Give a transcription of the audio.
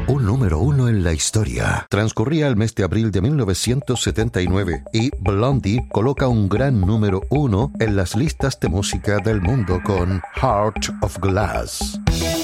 un número uno en la historia. Transcurría el mes de abril de 1979 y Blondie coloca un gran número uno en las listas de música del mundo con Heart of Glass.